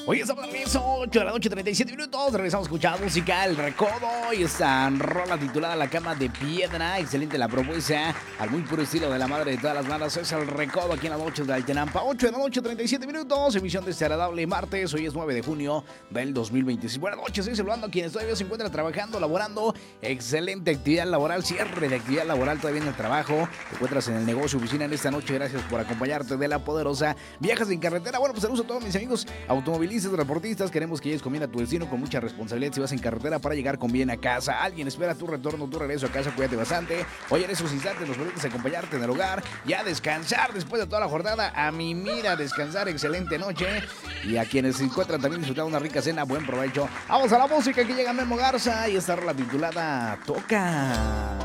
Hoy estamos en eso, 8 de la noche, 37 minutos. Regresamos a escuchar música, El Recodo. Y esta rola titulada La Cama de Piedra. Excelente la propuesta. Al muy puro estilo de la madre de todas las bandas. Es El Recodo aquí en las noches de Altenampa. 8 de la noche, 37 minutos. Emisión de este agradable martes. Hoy es 9 de junio del 2026. Buenas noches, estoy saludando a quienes todavía se encuentran trabajando, laborando. Excelente actividad laboral. Cierre de actividad laboral todavía en el trabajo. Te encuentras en el negocio, oficina en esta noche. Gracias por acompañarte de La Poderosa. Viajas en carretera. Bueno, pues saludos a todos mis amigos automovilistas, transportistas. Queremos que llegues con bien a tu destino con mucha responsabilidad si vas en carretera para llegar con bien a casa. Alguien espera tu retorno, tu regreso a casa. Cuídate bastante. Hoy en esos instantes nos permites acompañarte en el hogar, ya descansar después de toda la jornada. A mimir, a descansar. Excelente noche. Y a quienes se encuentran también disfrutando una rica cena, buen provecho. Vamos a la música que llega Memo Garza y esta rola titulada Toca.